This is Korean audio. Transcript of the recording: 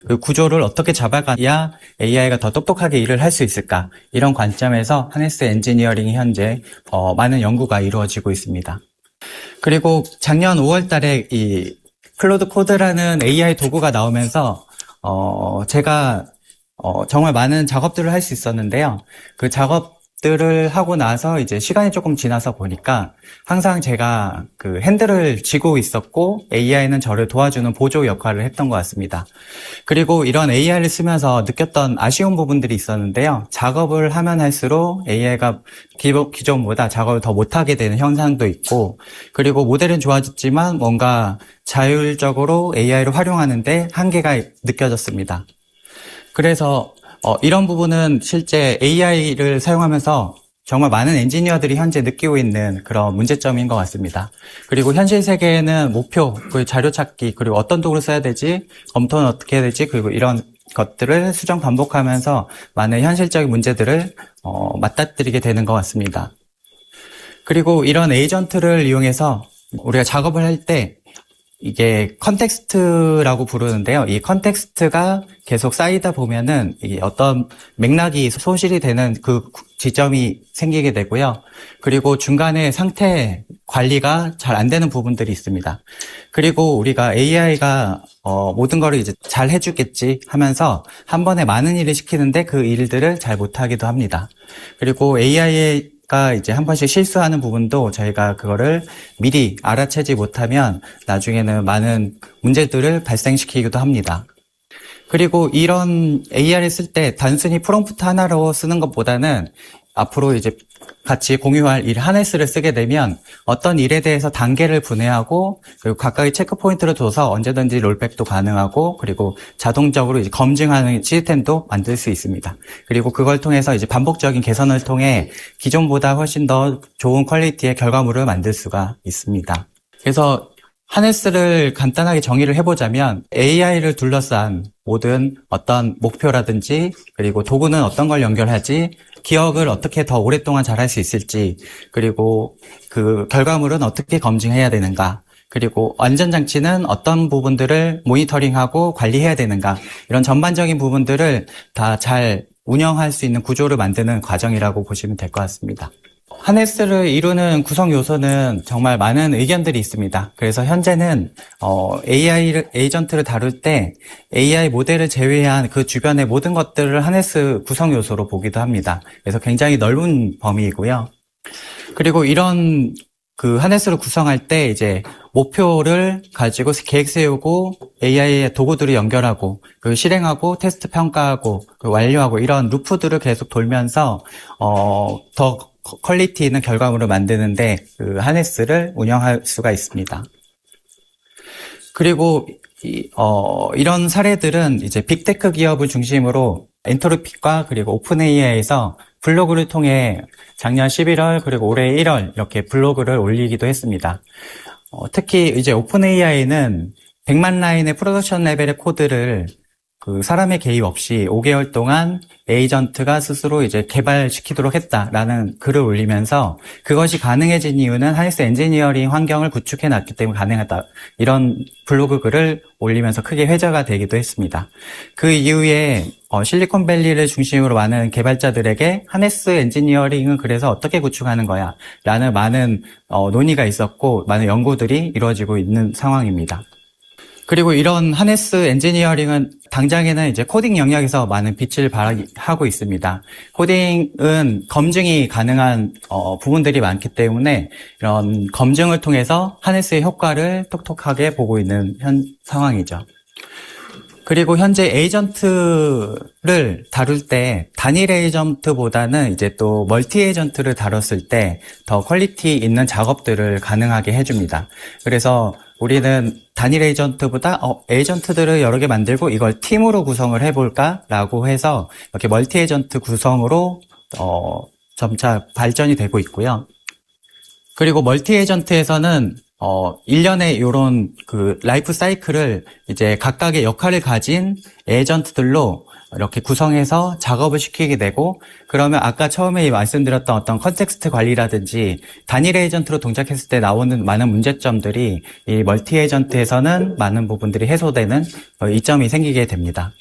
그 구조를 어떻게 잡아가야 AI가 더 똑똑하게 일을 할 수 있을까? 이런 관점에서 하네스 엔지니어링이 현재 많은 연구가 이루어지고 있습니다. 그리고 작년 5월 달에 이 클로드 코드라는 AI 도구가 나오면서 제가 정말 많은 작업들을 할 수 있었는데요. 그 작업들을 하고 나서 이제 시간이 조금 지나서 보니까 항상 제가 그 핸들을 쥐고 있었고 AI는 저를 도와주는 보조 역할을 했던 것 같습니다. 그리고 이런 AI를 쓰면서 느꼈던 아쉬운 부분들이 있었는데요. 작업을 하면 할수록 AI가 기존보다 작업을 더 못하게 되는 현상도 있고, 그리고 모델은 좋아졌지만 뭔가 자율적으로 AI를 활용하는데 한계가 느껴졌습니다. 그래서 이런 부분은 실제 AI를 사용하면서 정말 많은 엔지니어들이 현재 느끼고 있는 그런 문제점인 것 같습니다. 그리고 현실 세계에는 목표, 그 자료 찾기, 그리고 어떤 도구를 써야 되지, 검토는 어떻게 해야 되지, 그리고 이런 것들을 수정 반복하면서 많은 현실적인 문제들을 맞닥뜨리게 되는 것 같습니다. 그리고 이런 에이전트를 이용해서 우리가 작업을 할 때 이게 컨텍스트라고 부르는데요. 이 컨텍스트가 계속 쌓이다 보면은 이게 어떤 맥락이 소실이 되는 그 지점이 생기게 되고요. 그리고 중간에 상태 관리가 잘 안 되는 부분들이 있습니다. 그리고 우리가 AI가 모든 거를 이제 잘 해주겠지 하면서 한 번에 많은 일을 시키는데 그 일들을 잘 못하기도 합니다. 그리고 AI가 이제 한 번씩 실수하는 부분도 저희가 그거를 미리 알아채지 못하면 나중에는 많은 문제들을 발생시키기도 합니다. 그리고 이런 AI를 쓸 때 단순히 프롬프트 하나로 쓰는 것보다는 앞으로 이제 같이 공유할 일 하네스를 쓰게 되면 어떤 일에 대해서 단계를 분해하고 그리고 각각의 체크 포인트를 둬서 언제든지 롤백도 가능하고 그리고 자동적으로 이제 검증하는 시스템도 만들 수 있습니다. 그리고 그걸 통해서 이제 반복적인 개선을 통해 기존보다 훨씬 더 좋은 퀄리티의 결과물을 만들 수가 있습니다. 그래서 하네스를 간단하게 정의를 해보자면 AI를 둘러싼 모든 어떤 목표라든지 그리고 도구는 어떤 걸 연결하지 기억을 어떻게 더 오랫동안 잘할 수 있을지 그리고 그 결과물은 어떻게 검증해야 되는가 그리고 안전장치는 어떤 부분들을 모니터링하고 관리해야 되는가 이런 전반적인 부분들을 다 잘 운영할 수 있는 구조를 만드는 과정이라고 보시면 될 것 같습니다. 하네스를 이루는 구성 요소는 정말 많은 의견들이 있습니다. 그래서 현재는 AI 에이전트를 다룰 때 AI 모델을 제외한 그 주변의 모든 것들을 하네스 구성 요소로 보기도 합니다. 그래서 굉장히 넓은 범위이고요. 그리고 이런 그 하네스를 구성할 때 이제 목표를 가지고 계획 세우고 AI의 도구들을 연결하고 그 실행하고 테스트 평가하고 그 완료하고 이런 루프들을 계속 돌면서 더 퀄리티 있는 결과물을 만드는데 그 하네스를 운영할 수가 있습니다. 그리고 이런 사례들은 이제 빅테크 기업을 중심으로 엔트로픽과 그리고 오픈 AI에서 블로그를 통해 작년 11월 그리고 올해 1월 이렇게 블로그를 올리기도 했습니다. 특히 이제 오픈 AI는 100만 라인의 프로덕션 레벨의 코드를 그 사람의 개입 없이 5개월 동안 에이전트가 스스로 이제 개발시키도록 했다라는 글을 올리면서 그것이 가능해진 이유는 하네스 엔지니어링 환경을 구축해 놨기 때문에 가능하다. 이런 블로그 글을 올리면서 크게 회자가 되기도 했습니다. 그 이후에 실리콘밸리를 중심으로 많은 개발자들에게 하네스 엔지니어링은 그래서 어떻게 구축하는 거야? 라는 많은 논의가 있었고 많은 연구들이 이루어지고 있는 상황입니다. 그리고 이런 하네스 엔지니어링은 당장에는 이제 코딩 영역에서 많은 빛을 발하고 있습니다. 코딩은 검증이 가능한 부분들이 많기 때문에 이런 검증을 통해서 하네스의 효과를 톡톡하게 보고 있는 상황이죠. 그리고 현재 에이전트를 다룰 때 단일 에이전트보다는 이제 또 멀티 에이전트를 다뤘을 때 더 퀄리티 있는 작업들을 가능하게 해줍니다. 그래서 우리는 단일 에이전트보다 에이전트들을 여러 개 만들고 이걸 팀으로 구성을 해볼까라고 해서 이렇게 멀티 에이전트 구성으로 점차 발전이 되고 있고요. 그리고 멀티 에이전트에서는 1년의 요런 그 라이프 사이클을 이제 각각의 역할을 가진 에이전트들로 이렇게 구성해서 작업을 시키게 되고, 그러면 아까 처음에 말씀드렸던 어떤 컨텍스트 관리라든지 단일 에이전트로 동작했을 때 나오는 많은 문제점들이 이 멀티 에이전트에서는 많은 부분들이 해소되는 이점이 생기게 됩니다.